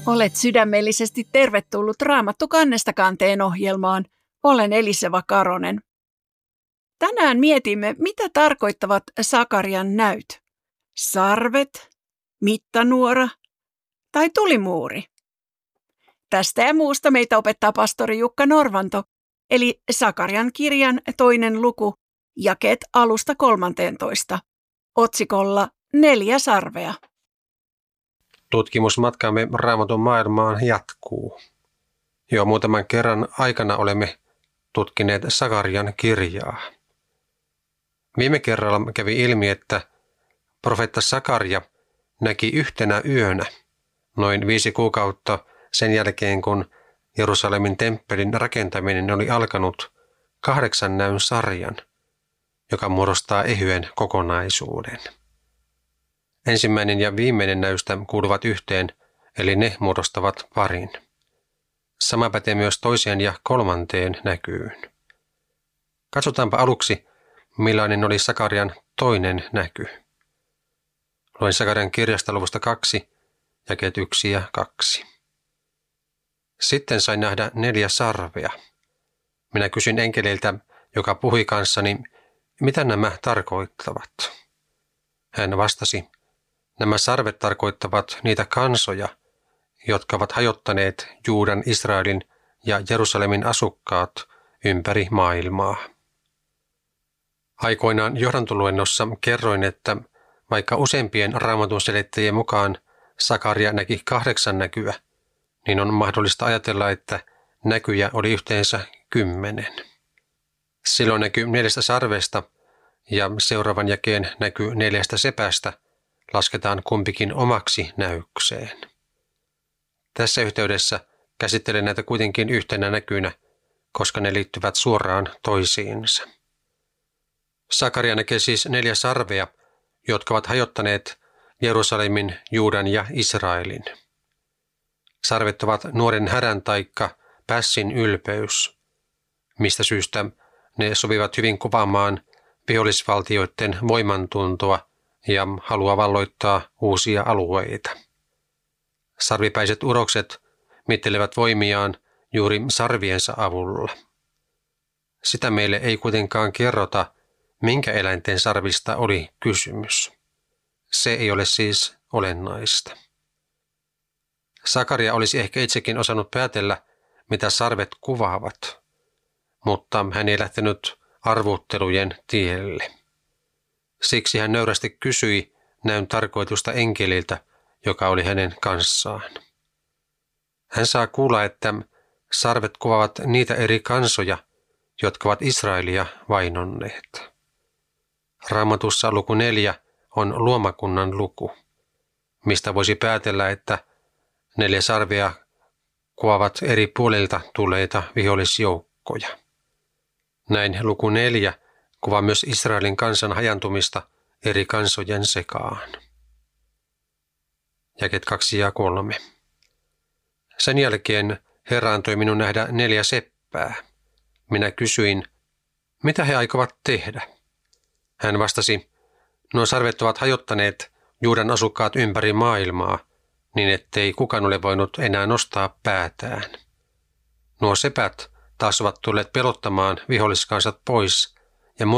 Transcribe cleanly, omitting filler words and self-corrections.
Olet sydämellisesti tervetullut Raamattu kannesta kanteen ohjelmaan. Olen Eliseva Karonen. Tänään mietimme, mitä tarkoittavat Sakarian näyt. Sarvet, mittanuora tai tulimuuri. Tästä ja muusta meitä opettaa pastori Jukka Norvanto, eli Sakarian kirjan 2. luku, jakeet alusta 13, otsikolla 4 sarvea. Tutkimusmatkamme Raamatun maailmaan jatkuu. Jo muutaman kerran aikana olemme tutkineet Sakarian kirjaa. Viime kerralla kävi ilmi, että profeetta Sakaria näki yhtenä yönä, noin 5 kuukautta sen jälkeen, kun Jerusalemin temppelin rakentaminen oli alkanut, 8 näyn sarjan, joka muodostaa ehyen kokonaisuuden. Ensimmäinen ja viimeinen näystä kuuluvat yhteen, eli ne muodostavat parin. Sama pätee myös toiseen ja kolmanteen näkyyn. Katsotaanpa aluksi, millainen oli Sakarian toinen näky. Luen Sakarian kirjasta luvusta 2, jakeet 1 ja 2. Sitten sain nähdä 4 sarvea. Minä kysyin enkeliltä, joka puhui kanssani, mitä nämä tarkoittavat. Hän vastasi, nämä sarvet tarkoittavat niitä kansoja, jotka ovat hajottaneet Juudan, Israelin ja Jerusalemin asukkaat ympäri maailmaa. Aikoinaan johdantoluennossa kerroin, että vaikka useimpien Raamatun selittäjien mukaan Sakaria näki 8 näkyä, niin on mahdollista ajatella, että näkyjä oli yhteensä 10. Silloin näky 4 sarvesta ja seuraavan jakeen näky 4 sepästä lasketaan kumpikin omaksi näykseen. Tässä yhteydessä käsittelen näitä kuitenkin yhtenä näkynä, koska ne liittyvät suoraan toisiinsa. Sakaria näkee siis 4 sarvea, jotka ovat hajottaneet Jerusalemin, Juudan ja Israelin. Sarvet ovat nuoren härän taikka pässin ylpeys, mistä syystä ne sopivat hyvin kuvaamaan vihollisvaltioiden voimantuntoa ja halua valloittaa uusia alueita. Sarvipäiset urokset mittelevät voimiaan juuri sarviensa avulla. Sitä meille ei kuitenkaan kerrota, minkä eläinten sarvista oli kysymys. Se ei ole siis olennaista. Sakaria olisi ehkä itsekin osannut päätellä, mitä sarvet kuvaavat, mutta hän ei lähtenyt arvuttelujen tielle. Siksi hän nöyrästi kysyi näyn tarkoitusta enkeliltä, joka oli hänen kanssaan. Hän saa kuulla, että sarvet kuvaavat niitä eri kansoja, jotka ovat Israelia vainonneet. Raamatussa luku 4 on luomakunnan luku, mistä voisi päätellä, että 4 sarvea kuvaavat eri puolilta tulleita vihollisjoukkoja. Näin luku 4 kuvaa myös Israelin kansan hajantumista eri kansojen sekaan. Jakeet 2 ja 3. Sen jälkeen Herra antoi minun nähdä 4 seppää. Minä kysyin, mitä he aikovat tehdä? Hän vastasi, nuo sarvet ovat hajottaneet Juudan asukkaat ympäri maailmaa, niin ettei kukaan ole voinut enää nostaa päätään. Nuo sepät taas ovat tulleet pelottamaan viholliskansat pois